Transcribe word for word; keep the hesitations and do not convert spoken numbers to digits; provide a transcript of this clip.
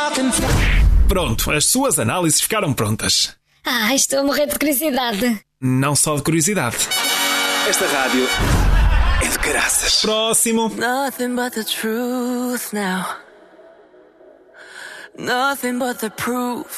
Pronto, as suas análises ficaram prontas. Ah, estou a morrer de curiosidade. Não só de curiosidade. Esta rádio é de caraças. Próximo. Nothing but the truth now. Nothing but the proof.